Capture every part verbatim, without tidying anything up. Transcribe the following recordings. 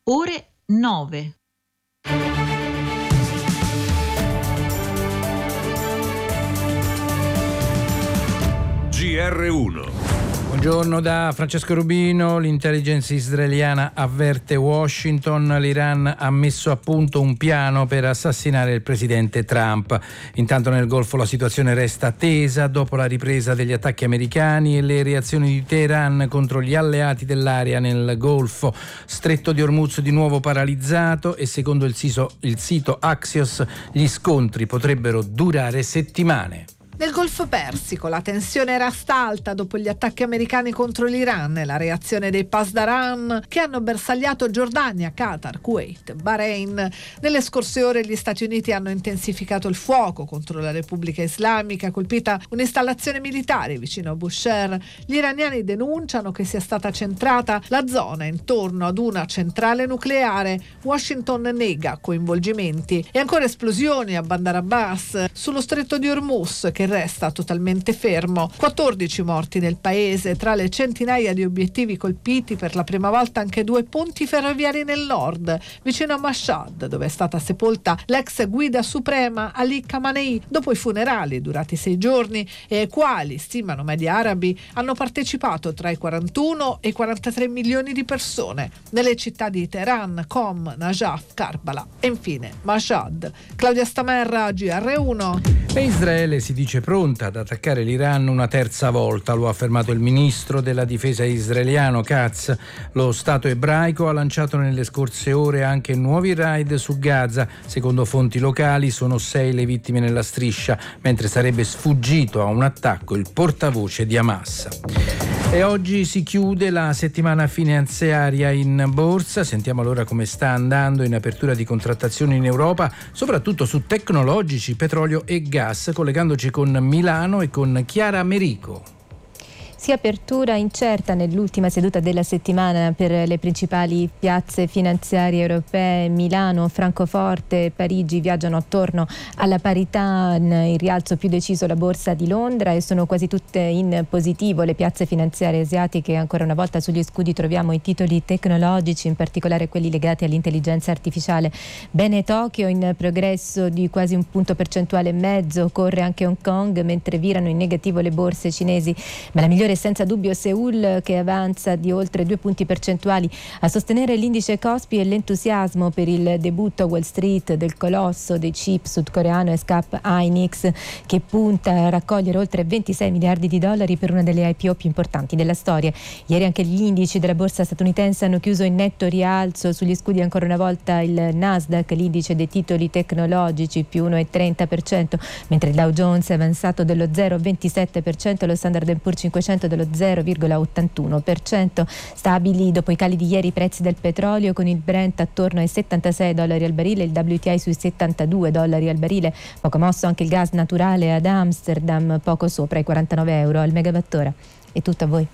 ore nove. G R uno. Buongiorno da Francesco Rubino. L'intelligence israeliana avverte Washington. L'Iran ha messo a punto un piano per assassinare il presidente Trump. Intanto nel Golfo la situazione resta tesa dopo la ripresa degli attacchi americani e le reazioni di Teheran contro gli alleati dell'area nel Golfo. Stretto di Hormuz di nuovo paralizzato e secondo il sito, il sito Axios gli scontri potrebbero durare settimane. Nel Golfo Persico la tensione resta alta dopo gli attacchi americani contro l'Iran e la reazione dei Pasdaran che hanno bersagliato Giordania, Qatar, Kuwait, Bahrain. Nelle scorse ore gli Stati Uniti hanno intensificato il fuoco contro la Repubblica Islamica, colpita un'installazione militare vicino a Bushehr. Gli iraniani denunciano che sia stata centrata la zona intorno ad una centrale nucleare. Washington nega coinvolgimenti. E ancora esplosioni a Bandar Abbas sullo stretto di Hormuz che resta totalmente fermo. quattordici morti nel paese, tra le centinaia di obiettivi colpiti per la prima volta anche due ponti ferroviari nel nord, vicino a Mashhad, dove è stata sepolta l'ex guida suprema Ali Khamenei dopo i funerali durati sei giorni e ai quali, stimano media arabi, hanno partecipato tra i quarantuno e i quarantatré milioni di persone nelle città di Teheran, Qom, Najaf, Karbala e infine Mashhad. Claudia Stamerra, G R uno. E Israele si dice pronta ad attaccare l'Iran una terza volta, lo ha affermato il ministro della difesa israeliano Katz. Lo Stato ebraico ha lanciato nelle scorse ore anche nuovi raid su Gaza. Secondo fonti locali sono sei le vittime nella striscia, mentre sarebbe sfuggito a un attacco il portavoce di Hamas. E oggi si chiude la settimana finanziaria in borsa. Sentiamo allora come sta andando in apertura di contrattazioni in Europa, soprattutto su tecnologici, petrolio e gas, collegandoci con Milano e con Chiara Merico. Sì, apertura incerta nell'ultima seduta della settimana per le principali piazze finanziarie europee. Milano, Francoforte e Parigi viaggiano attorno alla parità, in rialzo più deciso la borsa di Londra e sono quasi tutte in positivo le piazze finanziarie asiatiche. Ancora una volta sugli scudi troviamo i titoli tecnologici, in particolare quelli legati all'intelligenza artificiale. Bene Tokyo in progresso di quasi un punto percentuale e mezzo, corre anche Hong Kong, mentre virano in negativo le borse cinesi, ma la migliore senza dubbio Seoul, che avanza di oltre due punti percentuali. A sostenere l'indice Kospi e l'entusiasmo per il debutto a Wall Street del colosso dei chip sudcoreano S K Hynix, che punta a raccogliere oltre ventisei miliardi di dollari per una delle I P O più importanti della storia. Ieri anche gli indici della borsa statunitense hanno chiuso in netto rialzo, sugli scudi ancora una volta il Nasdaq, l'indice dei titoli tecnologici più uno virgola trenta per cento, mentre il Dow Jones è avanzato dello zero virgola ventisette per cento e lo Standard and Poor's cinquecento dello zero virgola ottantuno per cento. Stabili dopo i cali di ieri i prezzi del petrolio, con il Brent attorno ai settantasei dollari al barile, il W T I sui settantadue dollari al barile. Poco mosso anche il gas naturale ad Amsterdam, poco sopra i quarantanove euro al megawattora. E tutto a voi.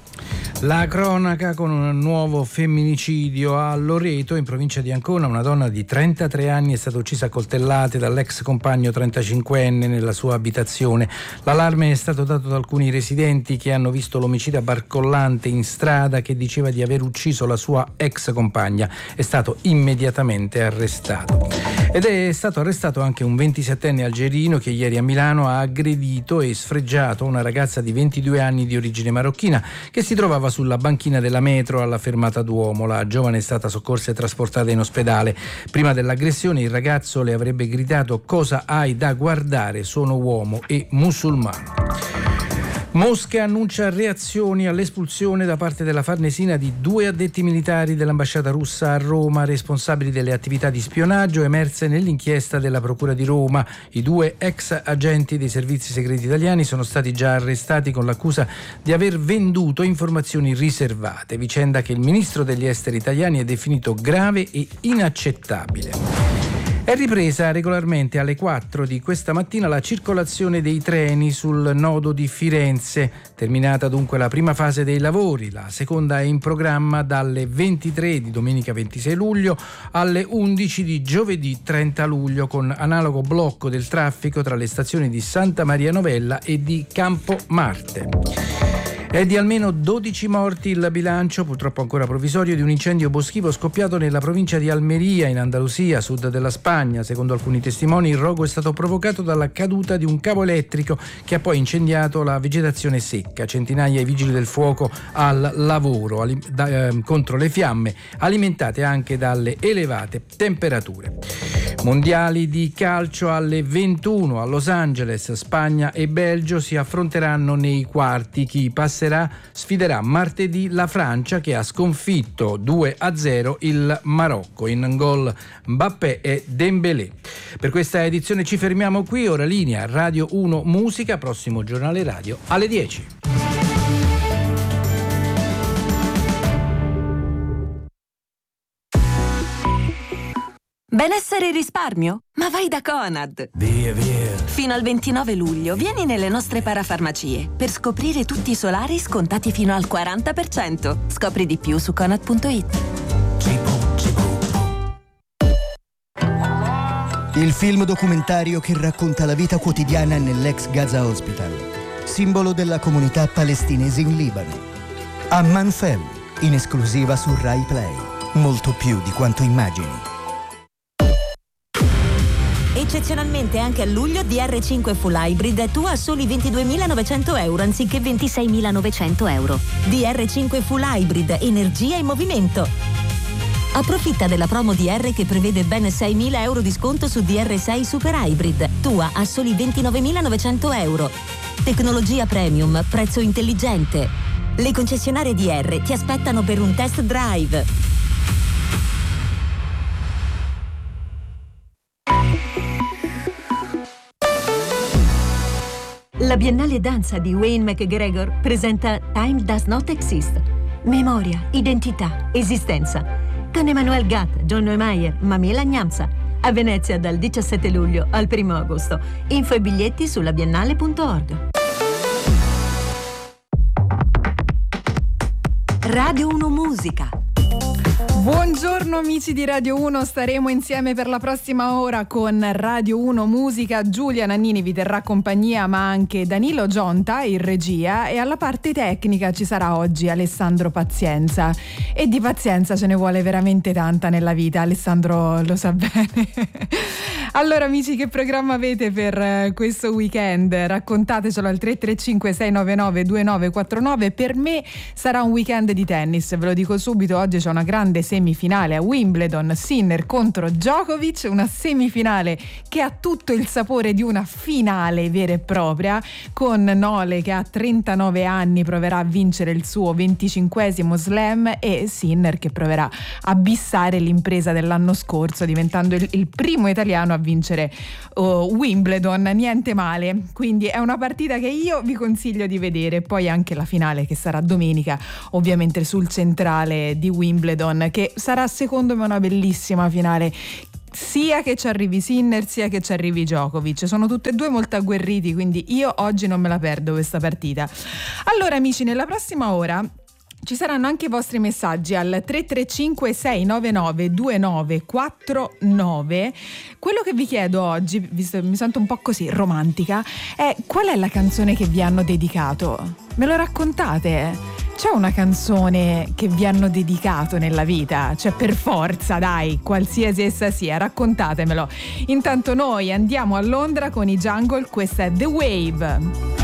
La cronaca con un nuovo femminicidio a Loreto, in provincia di Ancona. Una donna di trentatré anni è stata uccisa a coltellate dall'ex compagno trentacinquenne nella sua abitazione. L'allarme è stato dato da alcuni residenti che hanno visto l'omicida barcollante in strada che diceva di aver ucciso la sua ex compagna. È stato immediatamente arrestato. Ed è stato arrestato anche un ventisettenne algerino che ieri a Milano ha aggredito e sfregiato una ragazza di ventidue anni di origine marocchina che si trovava sulla banchina della metro alla fermata Duomo. La giovane è stata soccorsa e trasportata in ospedale. Prima dell'aggressione il ragazzo le avrebbe gridato: "Cosa hai da guardare? Sono uomo e musulmano". Mosca annuncia reazioni all'espulsione da parte della Farnesina di due addetti militari dell'ambasciata russa a Roma, responsabili delle attività di spionaggio emerse nell'inchiesta della Procura di Roma. I due ex agenti dei servizi segreti italiani sono stati già arrestati con l'accusa di aver venduto informazioni riservate, vicenda che il ministro degli esteri italiani ha definito grave e inaccettabile. È ripresa regolarmente alle quattro di questa mattina la circolazione dei treni sul nodo di Firenze. Terminata dunque la prima fase dei lavori, la seconda è in programma dalle ventitré di domenica ventisei luglio alle undici di giovedì trenta luglio, con analogo blocco del traffico tra le stazioni di Santa Maria Novella e di Campo Marte. È di almeno dodici morti il bilancio, purtroppo ancora provvisorio, di un incendio boschivo scoppiato nella provincia di Almeria, in Andalusia, sud della Spagna. Secondo alcuni testimoni, il rogo è stato provocato dalla caduta di un cavo elettrico che ha poi incendiato la vegetazione secca. Centinaia i vigili del fuoco al lavoro ali- da, eh, contro le fiamme, alimentate anche dalle elevate temperature. Mondiali di calcio alle ventuno a Los Angeles. Spagna e Belgio si affronteranno nei quarti. Chi passerà sfiderà martedì la Francia, che ha sconfitto due a zero il Marocco. In gol Mbappé e Dembélé. Per questa edizione ci fermiamo qui. Ora linea Radio uno Musica, prossimo giornale radio alle dieci. Benessere e risparmio? Ma vai da Conad! Via, via! Fino al ventinove luglio vieni nelle nostre parafarmacie per scoprire tutti i solari scontati fino al quaranta per cento. Scopri di più su conad punto it. Il film documentario che racconta la vita quotidiana nell'ex Gaza Hospital, simbolo della comunità palestinese in Libano. Amman Fell, in esclusiva su Rai Play. Molto più di quanto immagini. Eccezionalmente anche a luglio D R cinque Full Hybrid tu a soli ventiduemilanovecento euro anziché ventiseimilanovecento euro. D R cinque Full Hybrid, energia e movimento. Approfitta della promo D R che prevede ben seimila euro di sconto su D R sei Super Hybrid. Tua a soli ventinovemilanovecento euro. Tecnologia premium, prezzo intelligente. Le concessionarie D R ti aspettano per un test drive. La Biennale Danza di Wayne McGregor presenta Time Does Not Exist. Memoria, identità, esistenza. Con Emmanuel Gatt, John Neumeier, Mamela Gnamsa. A Venezia dal diciassette luglio al primo agosto. Info e biglietti sulla biennale punto org. Radio uno Musica. Buongiorno amici di Radio uno, staremo insieme per la prossima ora con Radio uno Musica. Giulia Nannini vi terrà compagnia, ma anche Danilo Gionta in regia, e alla parte tecnica ci sarà oggi Alessandro Pazienza. E di pazienza ce ne vuole veramente tanta nella vita, Alessandro lo sa bene. Allora amici, che programma avete per questo weekend? Raccontatecelo al tre tre cinque sei nove nove due nove quattro nove. Per me sarà un weekend di tennis, ve lo dico subito. Oggi c'è una grande semifinale a Wimbledon, Sinner contro Djokovic, una semifinale che ha tutto il sapore di una finale vera e propria, con Nole che a trentanove anni proverà a vincere il suo venticinquesimo slam e Sinner che proverà a bissare l'impresa dell'anno scorso, diventando il, il primo italiano a vincere uh, Wimbledon. Niente male, quindi è una partita che io vi consiglio di vedere. Poi anche la finale che sarà domenica, ovviamente sul centrale di Wimbledon, che sarà secondo me una bellissima finale, sia che ci arrivi Sinner sia che ci arrivi Djokovic. Sono tutti e due molto agguerriti, quindi io oggi non me la perdo questa partita. Allora amici, nella prossima ora ci saranno anche i vostri messaggi al tre tre cinque sei nove nove due nove quattro nove. Quello che vi chiedo oggi, visto che mi sento un po' così romantica, è: qual è la canzone che vi hanno dedicato? Me lo raccontate? C'è una canzone che vi hanno dedicato nella vita? Cioè, per forza, dai, qualsiasi essa sia, raccontatemelo. Intanto noi andiamo a Londra con i Jungle, questa è The Wave.